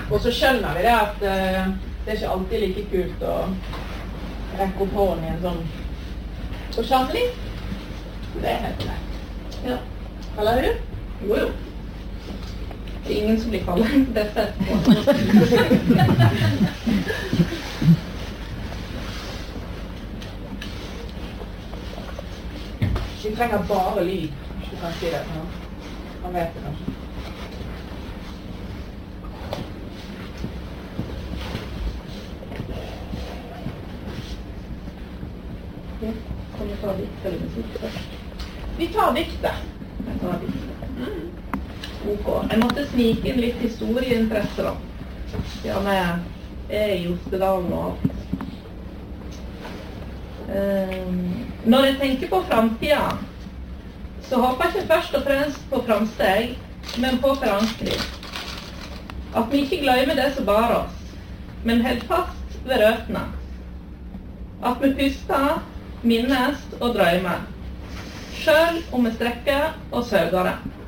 Og så skjønner vi det at det er ikke alltid like kult å rekke opp hånden i en sånn forsamling. Det er helt greit. Ja. Eller er du? Jo. Det er ingen som blir kallet. Dette er Vi trenger bare lyd, hvis du kan si det. Han vet det kanskje. Kan vi ta dikt eller musikk først? Vi tar diktet. Ok. Jeg måtte snike inn litt historieinteresse da. Siden jeg er i Ostedalen og alt. Når jeg tenker på fremtiden, så håper jeg ikke først og fremst på framsteg, men på forankring. At vi ikke glemmer det som bar oss, men helt fast ved røtene. At vi puster, minnes og drømmer, selv om vi strekker og søker det.